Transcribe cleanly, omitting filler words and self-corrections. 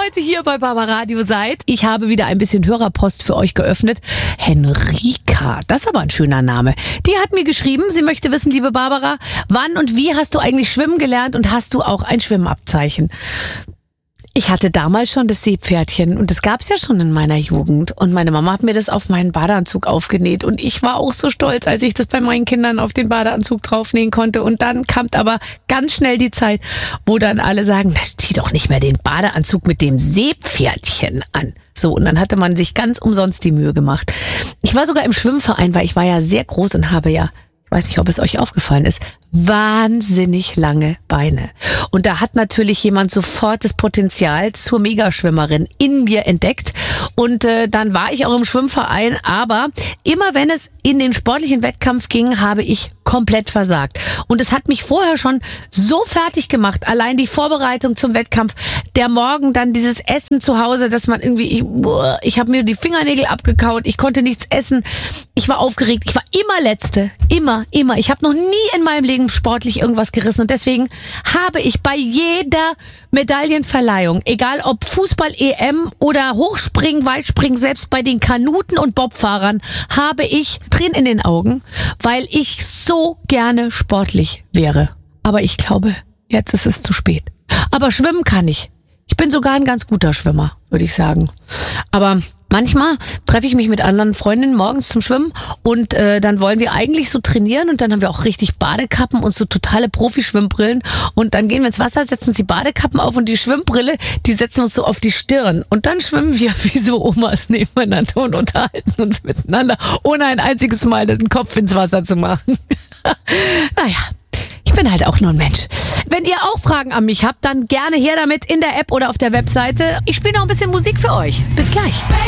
als ihr hier bei Barbaradio seid. Ich habe wieder ein bisschen Hörerpost für euch geöffnet. Henrika, das ist aber ein schöner Name. Die hat mir geschrieben, sie möchte wissen, liebe Barbara, wann und wie hast du eigentlich schwimmen gelernt und hast du auch ein Schwimmabzeichen? Ich hatte damals schon das Seepferdchen und das gab's ja schon in meiner Jugend. Und meine Mama hat mir das auf meinen Badeanzug aufgenäht. Und ich war auch so stolz, als ich das bei meinen Kindern auf den Badeanzug draufnähen konnte. Und dann kam aber ganz schnell die Zeit, wo dann alle sagen, zieh doch nicht mehr den Badeanzug mit dem Seepferdchen an. So, und dann hatte man sich ganz umsonst die Mühe gemacht. Ich war sogar im Schwimmverein, weil ich war ja sehr groß und habe ja, ich weiß nicht, ob es euch aufgefallen ist, wahnsinnig lange Beine. Und da hat natürlich jemand sofort das Potenzial zur Megaschwimmerin in mir entdeckt. Und dann war ich auch im Schwimmverein. Aber immer wenn es in den sportlichen Wettkampf ging, habe ich komplett versagt. Und es hat mich vorher schon so fertig gemacht. Allein die Vorbereitung zum Wettkampf, der Morgen, dann dieses Essen zu Hause, dass man irgendwie, ich habe mir die Fingernägel abgekaut, ich konnte nichts essen, ich war aufgeregt, ich war immer Letzte, immer. Ich habe noch nie in meinem Leben sportlich irgendwas gerissen und deswegen habe ich bei jeder Medaillenverleihung, egal ob Fußball-EM oder Hochspringen, Weitspringen, selbst bei den Kanuten- und Bobfahrern, habe ich Tränen in den Augen, weil ich so gerne sportlich wäre. Aber ich glaube, jetzt ist es zu spät. Aber schwimmen kann ich. Ich bin sogar ein ganz guter Schwimmer, würde ich sagen. Aber manchmal treffe ich mich mit anderen Freundinnen morgens zum Schwimmen und dann wollen wir eigentlich so trainieren und dann haben wir auch richtig Badekappen und so totale Profi-Schwimmbrillen und dann gehen wir ins Wasser, setzen uns die Badekappen auf und die Schwimmbrille, die setzen wir uns so auf die Stirn und dann schwimmen wir wie so Omas nebeneinander und unterhalten uns miteinander, ohne ein einziges Mal den Kopf ins Wasser zu machen. Naja. Ich bin halt auch nur ein Mensch. Wenn ihr auch Fragen an mich habt, dann gerne her damit in der App oder auf der Webseite. Ich spiele noch ein bisschen Musik für euch. Bis gleich.